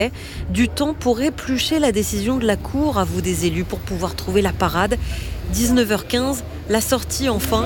Du temps pour éplucher la décision de la Cour, à vous des élus, pour pouvoir trouver la parade. 19h15, la sortie enfin.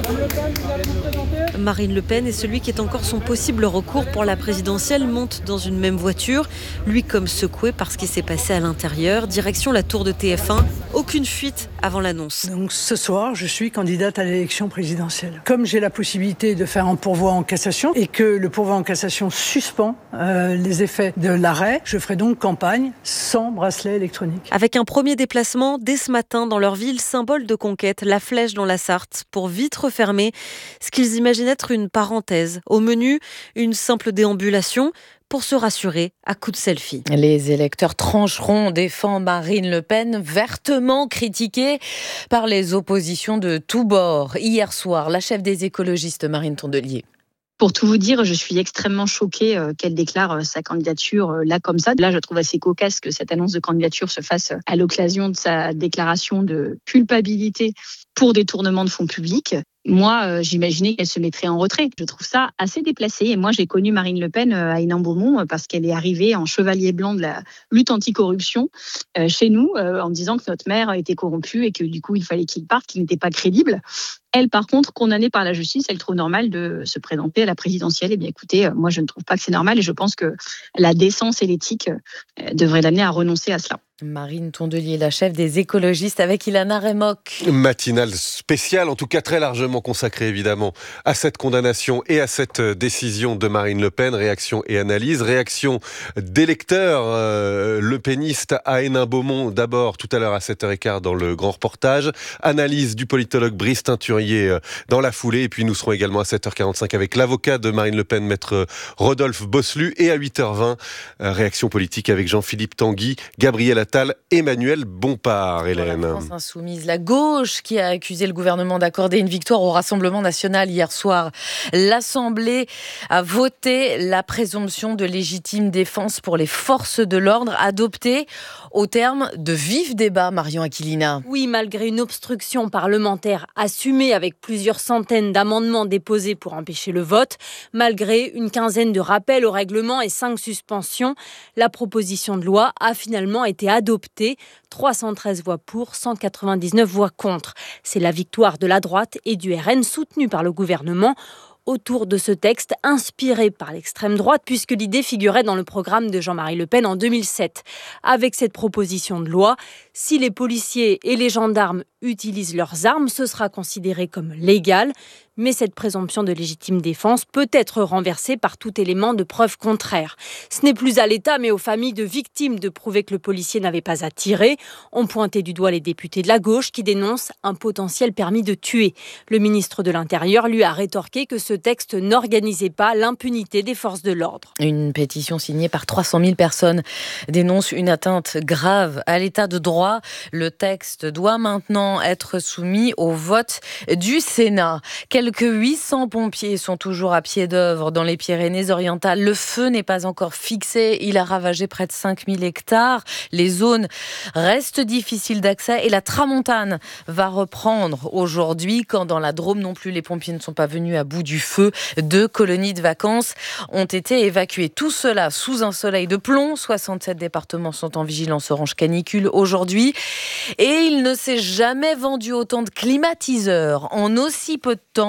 Marine Le Pen et celui qui est encore son possible recours pour la présidentielle montent dans une même voiture. Lui comme secoué par ce qui s'est passé à l'intérieur. Direction la tour de TF1. Aucune fuite avant l'annonce. Donc ce soir, je suis candidate à l'élection présidentielle. Comme j'ai la possibilité de faire un pourvoi en cassation et que le pourvoi en cassation suspend les effets de l'arrêt, je ferai donc campagne sans bracelet électronique. Avec un premier déplacement dès ce matin dans leur ville, symbole de conquête, la Flèche dans la Sarthe, pour vite refermer ce qu'ils imaginent être une parenthèse. Au menu, une simple déambulation pour se rassurer à coups de selfie. Les électeurs trancheront, défend Marine Le Pen, vertement critiquée par les oppositions de tous bords. Hier soir, la chef des écologistes, Marine Tondelier. Pour tout vous dire, je suis extrêmement choquée qu'elle déclare sa candidature là comme ça. Là, je trouve assez cocasse que cette annonce de candidature se fasse à l'occasion de sa déclaration de culpabilité pour détournement de fonds publics. Moi, j'imaginais qu'elle se mettrait en retrait. Je trouve ça assez déplacé. Et moi, j'ai connu Marine Le Pen à Hénin-Beaumont parce qu'elle est arrivée en chevalier blanc de la lutte anticorruption chez nous en disant que notre maire était corrompu et que du coup, il fallait qu'il parte, qu'il n'était pas crédible. Elle, par contre, condamnée par la justice, elle trouve normal de se présenter à la présidentielle. Eh bien, écoutez, moi, je ne trouve pas que c'est normal et je pense que la décence et l'éthique devraient l'amener à renoncer à cela. Marine Tondelier, la chef des écologistes, avec Ilana Remock. Matinale spéciale, en tout cas très largement consacrée évidemment à cette condamnation et à cette décision de Marine Le Pen. Réaction et analyse. Réaction d'électeurs lepénistes à Hénin-Beaumont, d'abord tout à l'heure à 7h15 dans le grand reportage. Analyse du politologue Brice Teinturier dans la foulée. Et puis nous serons également à 7h45 avec l'avocat de Marine Le Pen, maître Rodolphe Bosselu. Et à 8h20, réaction politique avec Jean-Philippe Tanguy, Gabriel Attal, Emmanuel Bompard, Hélène. La France insoumise, la gauche qui a accusé le gouvernement d'accorder une victoire au Rassemblement national hier soir. L'Assemblée a voté la présomption de légitime défense pour les forces de l'ordre, adoptée au terme de vifs débats, Marion Aquilina. Oui, malgré une obstruction parlementaire assumée avec plusieurs centaines d'amendements déposés pour empêcher le vote, malgré une quinzaine de rappels au règlement et 5 suspensions, la proposition de loi a finalement été adoptée. 313 voix pour, 199 voix contre. C'est la victoire de la droite et du RN soutenue par le gouvernement autour de ce texte inspiré par l'extrême droite puisque l'idée figurait dans le programme de Jean-Marie Le Pen en 2007. Avec cette proposition de loi, si les policiers et les gendarmes utilisent leurs armes, ce sera considéré comme légal. Mais cette présomption de légitime défense peut être renversée par tout élément de preuve contraire. Ce n'est plus à l'État, mais aux familles de victimes de prouver que le policier n'avait pas à tirer. On pointait du doigt les députés de la gauche qui dénoncent un potentiel permis de tuer. Le ministre de l'Intérieur lui a rétorqué que ce texte n'organisait pas l'impunité des forces de l'ordre. Une pétition signée par 300 000 personnes dénonce une atteinte grave à l'état de droit. Le texte doit maintenant être soumis au vote du Sénat. Quelques 800 pompiers sont toujours à pied d'œuvre dans les Pyrénées-Orientales. Le feu n'est pas encore fixé. Il a ravagé près de 5000 hectares. Les zones restent difficiles d'accès et la tramontane va reprendre aujourd'hui. Quand dans la Drôme non plus, les pompiers ne sont pas venus à bout du feu. 2 colonies de vacances ont été évacuées. Tout cela sous un soleil de plomb. 67 départements sont en vigilance orange canicule aujourd'hui. Et il ne s'est jamais vendu autant de climatiseurs en aussi peu de temps.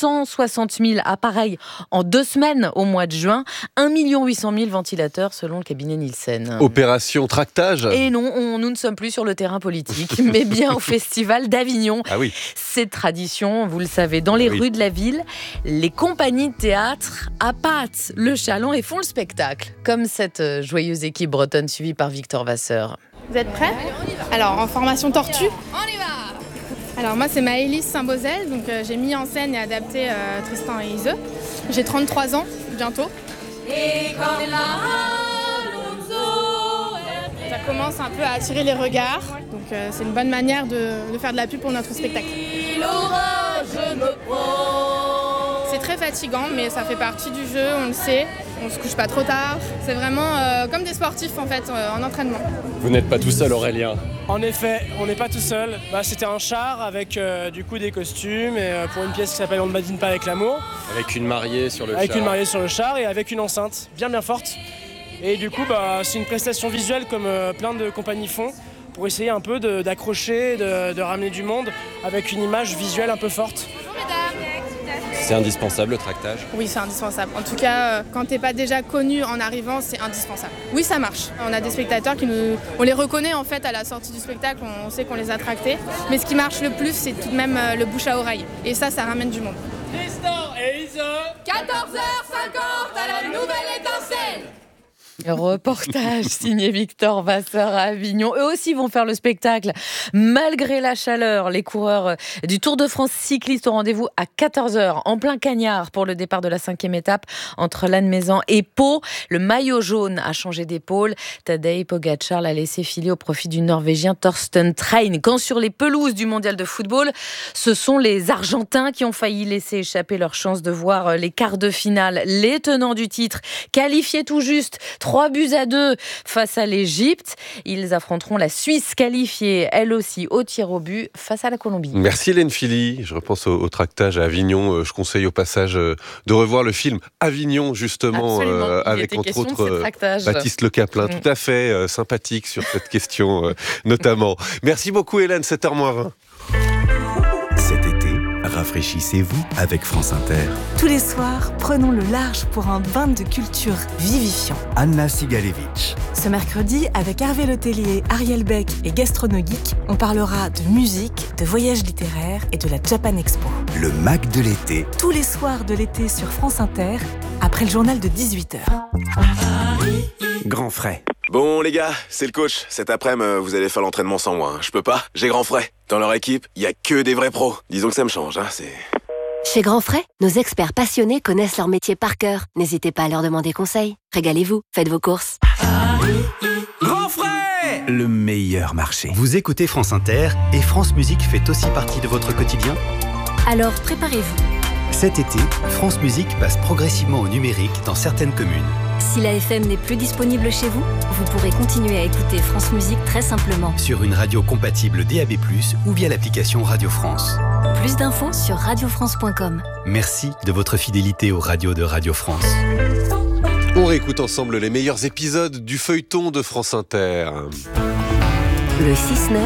160 000 appareils en 2 semaines au mois de juin. 1 800 000 ventilateurs selon le cabinet Nielsen. Opération tractage. Et non, nous ne sommes plus sur le terrain politique, mais bien au Festival d'Avignon. Ah oui. Cette tradition, vous le savez, dans les rues de la ville, les compagnies de théâtre appâtent le chaland et font le spectacle. Comme cette joyeuse équipe bretonne suivie par Victor Vasseur. Vous êtes prêts ? Alors, en formation tortue. On y va ! Alors moi c'est Maëlys Saint-Beauzel, donc j'ai mis en scène et adapté Tristan et Iseult. J'ai 33 ans bientôt. Ça commence un peu à attirer les regards, donc c'est une bonne manière de faire de la pub pour notre spectacle. C'est très fatigant, mais ça fait partie du jeu, on le sait. On se couche pas trop tard. C'est vraiment comme des sportifs en fait, en entraînement. Vous n'êtes pas tout seul, Aurélien. En effet, on n'est pas tout seul. C'était un char avec du coup des costumes et pour une pièce qui s'appelle On ne badine pas avec l'amour. Avec une mariée sur le char. Avec une mariée sur le char et avec une enceinte bien forte. Et du coup, c'est une prestation visuelle comme plein de compagnies font, pour essayer un peu d'accrocher, de ramener du monde avec une image visuelle un peu forte. C'est indispensable le tractage? Oui, c'est indispensable. En tout cas, quand t'es pas déjà connu en arrivant, c'est indispensable. Oui, ça marche. On a des spectateurs on les reconnaît en fait à la sortie du spectacle, on sait qu'on les a tractés. Mais ce qui marche le plus, c'est tout de même le bouche à oreille. Et ça ramène du monde. Tristan et Ise, 14h50 à la nouvelle étincelle. Reportage signé Victor Vasseur à Avignon. Eux aussi vont faire le spectacle. Malgré la chaleur, les coureurs du Tour de France cyclistes au rendez-vous à 14h, en plein cagnard pour le départ de la 5e étape entre Lannemezan et Pau. Le maillot jaune a changé d'épaule. Tadej Pogačar l'a laissé filer au profit du Norvégien Thorsten Train. Quand sur les pelouses du mondial de football, ce sont les Argentins qui ont failli laisser échapper leur chance de voir les quarts de finale. Les tenants du titre, qualifiés tout juste 3-2 face à l'Égypte. Ils affronteront la Suisse qualifiée, elle aussi, au tir au but face à la Colombie. Merci Hélène Philly. Je repense au tractage à Avignon. Je conseille au passage de revoir le film Avignon, justement, avec entre autres Baptiste Le Caplin. Tout à fait sympathique sur cette question, notamment. Merci beaucoup Hélène, 7h-20. Cet été, rafraîchissez-vous avec France Inter. Tous les soirs, prenons le large pour un bain de culture vivifiant. Anna Sigalevitch. Ce mercredi, avec Hervé Letellier, Ariel Beck et Gastronogeek, on parlera de musique, de voyages littéraires et de la Japan Expo. Le Mac de l'été. Tous les soirs de l'été sur France Inter, après le journal de 18h. Grand frais. Bon les gars, c'est le coach. Cet après-midi, vous allez faire l'entraînement sans moi. Je peux pas, j'ai Grand Frais. Dans leur équipe, il y a que des vrais pros. Disons que ça me change, c'est... Chez Grand Frais, nos experts passionnés connaissent leur métier par cœur. N'hésitez pas à leur demander conseil. Régalez-vous, faites vos courses. Grand Frais, le meilleur marché. Vous écoutez France Inter et France Musique fait aussi partie de votre quotidien? Alors préparez-vous. Cet été, France Musique passe progressivement au numérique dans certaines communes. Si la FM n'est plus disponible chez vous, vous pourrez continuer à écouter France Musique très simplement. Sur une radio compatible DAB+, ou via l'application Radio France. Plus d'infos sur radiofrance.com. Merci de votre fidélité aux radios de Radio France. On réécoute ensemble les meilleurs épisodes du feuilleton de France Inter. Le 6-9,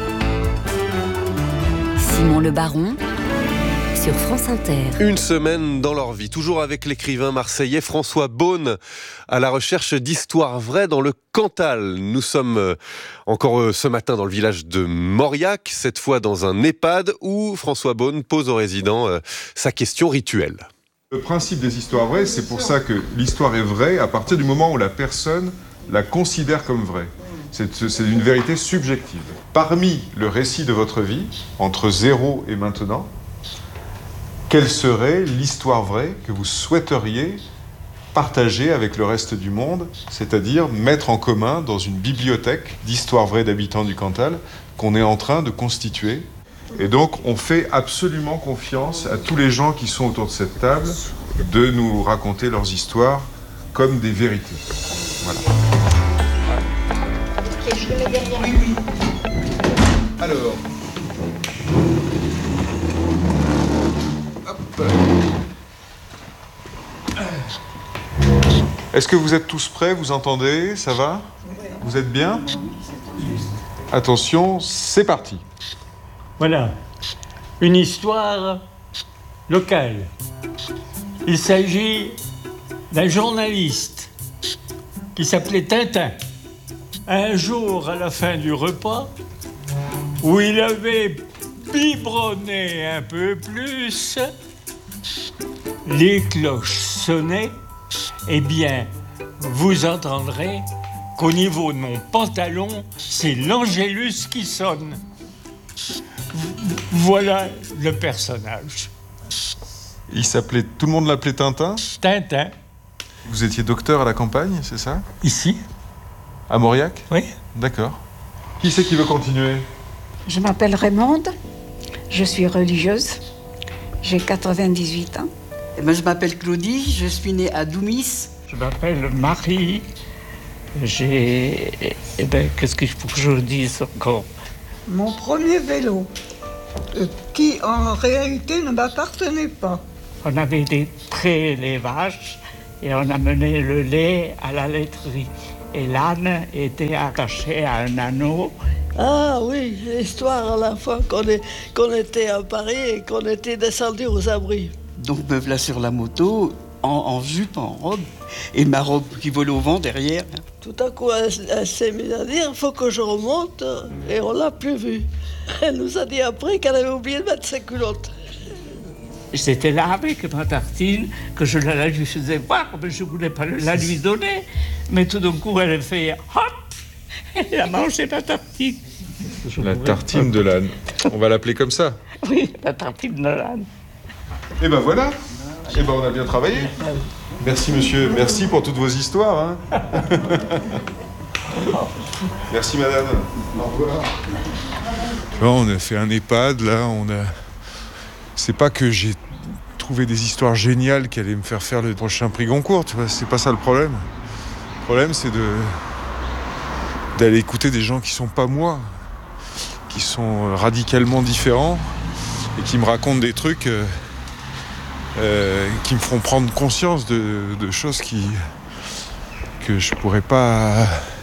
Simon Le Baron, sur France Inter. Une semaine dans leur vie, toujours avec l'écrivain marseillais François Beaune, à la recherche d'histoires vraies dans le Cantal. Nous sommes encore ce matin dans le village de Mauriac, cette fois dans un EHPAD où François Beaune pose aux résidents sa question rituelle. Le principe des histoires vraies, c'est pour ça que l'histoire est vraie à partir du moment où la personne la considère comme vraie. C'est une vérité subjective. Parmi le récit de votre vie, entre 0 et maintenant, quelle serait l'histoire vraie que vous souhaiteriez partager avec le reste du monde, c'est-à-dire mettre en commun dans une bibliothèque d'histoires vraies d'habitants du Cantal qu'on est en train de constituer. Et donc, on fait absolument confiance à tous les gens qui sont autour de cette table de nous raconter leurs histoires comme des vérités. Voilà. Ok, je le mets derrière lui. Alors... Est-ce que vous êtes tous prêts? Vous entendez? Ça va? Vous êtes bien? Attention, c'est parti. Voilà, une histoire locale. Il s'agit d'un journaliste qui s'appelait Tintin. Un jour, à la fin du repas, où il avait biberonné un peu plus, les cloches sonnaient. Eh bien, vous entendrez qu'au niveau de mon pantalon, c'est l'Angélus qui sonne. Voilà le personnage. Il s'appelait... Tout le monde l'appelait Tintin? Tintin. Vous étiez docteur à la campagne, c'est ça? Ici. À Mauriac? Oui. D'accord. Qui c'est qui veut continuer? Je m'appelle Raymonde, je suis religieuse, j'ai 98 ans. Eh ben, je m'appelle Claudie, je suis née à Doumis. Je m'appelle Marie, j'ai... Eh ben, qu'est-ce qu'il faut que je vous dise encore? Mon premier vélo, qui en réalité ne m'appartenait pas. On avait des prés, les vaches, et on amenait le lait à la laiterie. Et l'âne était attaché à un anneau. Ah oui, l'histoire à la fois qu'on était à Paris et qu'on était descendu aux abris. Donc me voilà sur la moto, en jupe, en robe, et ma robe qui vole au vent derrière. Tout à coup, elle s'est mise à dire, il faut que je remonte, et on l'a plus vue. Elle nous a dit après qu'elle avait oublié de mettre ses culottes. J'étais là avec ma tartine, que je la lui faisais voir, mais je ne voulais pas la lui donner. Mais tout d'un coup, elle a fait hop, elle a mangé ma tartine. La tartine de l'âne. On va l'appeler comme ça. Oui, la tartine de l'âne. Et ben voilà. Et ben on a bien travaillé. Merci monsieur, merci pour toutes vos histoires. Hein. Merci madame. Au revoir. On a fait un EHPAD, là, C'est pas que j'ai trouvé des histoires géniales qui allaient me faire le prochain prix Goncourt, tu vois, c'est pas ça le problème. Le problème, c'est d'aller écouter des gens qui sont pas moi, qui sont radicalement différents et qui me racontent des trucs qui me feront prendre conscience de choses que je pourrais pas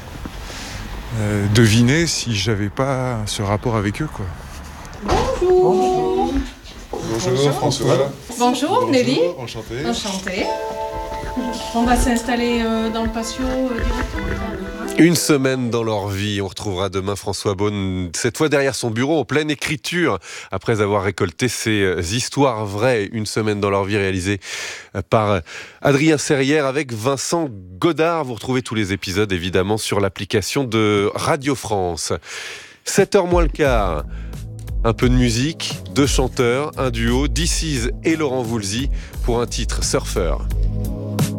deviner si j'avais pas ce rapport avec eux, quoi. Bonjour. Bonjour François. Bonjour Nelly. Enchanté. Enchanté. On va s'installer dans le patio directement. Une semaine dans leur vie. On retrouvera demain François Beaune, cette fois derrière son bureau, en pleine écriture, après avoir récolté ces histoires vraies. Une semaine dans leur vie, réalisée par Adrien Serrière avec Vincent Godard. Vous retrouvez tous les épisodes, évidemment, sur l'application de Radio France. 7h moins le quart. Un peu de musique, 2 chanteurs, un duo, This Is et Laurent Voulzy, pour un titre Surfer.